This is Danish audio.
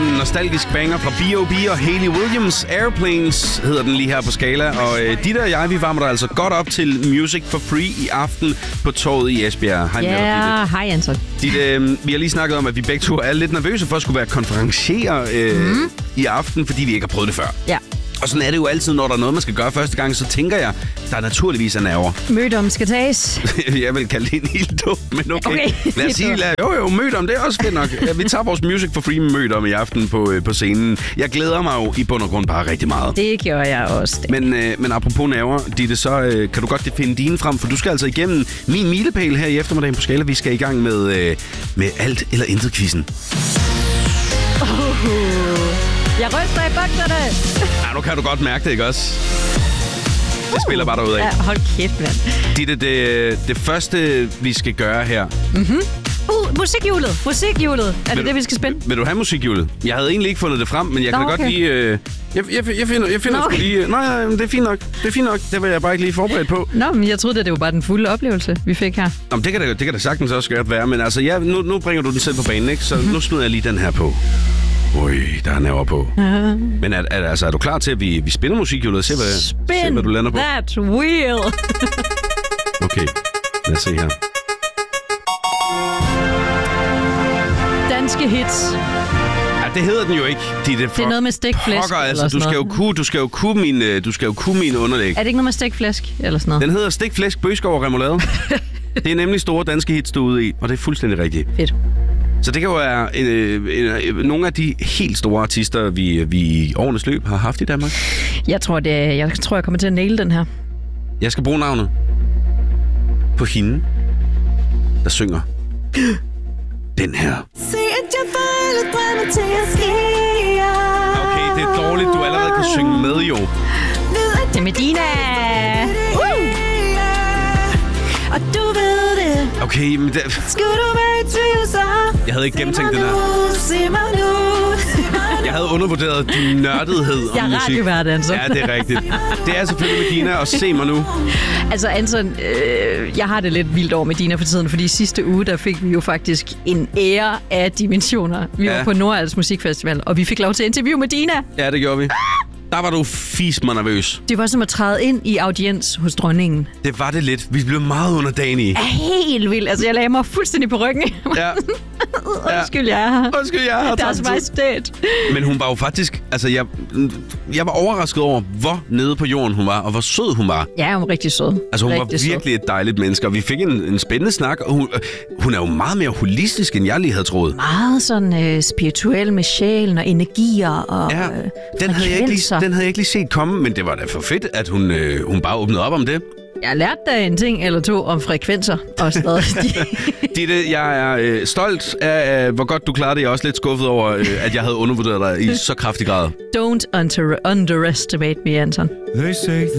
en nostalgisk banger fra B.O.B. og Hayley Williams. Airplanes hedder den lige her på Skala. Og Ditte og jeg, vi varmer dig altså godt op til Music for Free i aften på torvet i Esbjerg. Hej med dig, Ditte. Hej Anton. Ditte, vi har lige snakket om, at vi begge to er lidt nervøse for at skulle være konferencier i aften, fordi vi ikke har prøvet det før. Ja. Og sådan er det jo altid, når der er noget, man skal gøre første gang, så tænker jeg, der er naturligvis er nerver. Mødom skal tages. Jeg vil kalde det en helt dum, men okay. Lad os sige, mødom, det er også fedt nok. Ja, vi tager vores Music for Free med mødom i aften på scenen. Jeg glæder mig jo i bund og grund bare rigtig meget. Det gjorde jeg også. Men apropos nerver, Ditte, så kan du godt finde dine frem, for du skal altså igennem min milepæl her i eftermiddagen på Skala. Vi skal i gang med alt eller intet quizzen. Jeg ryster i bukserne. Ja, nu kan du godt mærke det, ikke også? Det spiller bare derudad. Ja, hold kæft, mand. Ditte, det første, vi skal gøre her... Musikhjulet. Er det, vi skal spænde? Vil du have musikhjulet? Jeg havde egentlig ikke fundet det frem, men jeg kan godt lige... Jeg finder sgu lige... Nej, det er fint nok. Det var jeg bare ikke lige forberedt på. Nå, men jeg troede, det var bare den fulde oplevelse, vi fik her. Nå, det kan da sagtens også godt være, men altså, nu bringer du den selv på banen, ikke? Så nu smider jeg lige den her på. Ui, der er nerver på. Men er du klar til, at vi spiller musikhjulet og se, hvad du lander på? That wheel! Okay, lad os se her. Danske hits. Ja, det hedder den jo ikke. Det er noget med stikflæsk pokker, altså, du skal jo kunne mine underlæg. Er det ikke noget med stikflæsk eller sådan noget? Den hedder stikflæsk, bøgskov og remoulade. Det er nemlig store danske hits, du er ude i, og det er fuldstændig rigtigt. Fedt. Så det kan jo være nogle af de helt store artister, vi i årenes løb har haft i Danmark. Jeg tror, jeg kommer til at naile den her. Jeg skal bruge navnet på hende, der synger den her. Okay, det er dårligt, du allerede kan synge med, jo. Det er Medina. Og du ved det. Okay, men det... Skulle du være i tvivl, så... Jeg havde ikke gennemtænkt den her. Jeg havde undervurderet din nørdethed om musik. Jeg er radiovært, Anton. Ja, det er rigtigt. Det er selvfølgelig Medina, og se mig nu. Altså, Anton, jeg har det lidt vildt over Medina for tiden, fordi sidste uge, der fik vi jo faktisk en ære af dimensioner. Vi var på Nordals Musikfestival, og vi fik lov til at interviewe Medina. Ja, det gjorde vi. Der var du fismer nervøs. Det var som at træde ind i audiens hos dronningen. Det var det lidt. Vi blev meget underdanige. Helt vildt. Altså, jeg lagde mig fuldstændig på ryggen. Ja. Undskyld, jeg er her. Undskyld, jeg er her. Deres Majestæt. Men hun var jo faktisk... Altså, jeg var overrasket over, hvor nede på jorden hun var, og hvor sød hun var. Ja, hun var rigtig sød. Altså, hun var virkelig et dejligt menneske, og vi fik en spændende snak, og hun er jo meget mere holistisk, end jeg lige havde troet. Meget sådan spirituel med sjælen og energier og den havde jeg ikke lige set komme, men det var da for fedt, at hun bare åbnede op om det. Jeg lærte da en ting eller to om frekvenser og sådan noget. Ditte, jeg er stolt af, hvor godt du klarede det. Jeg er også lidt skuffet over, at jeg havde undervurderet dig i så kraftig grad. Don't underestimate me, Anton. They say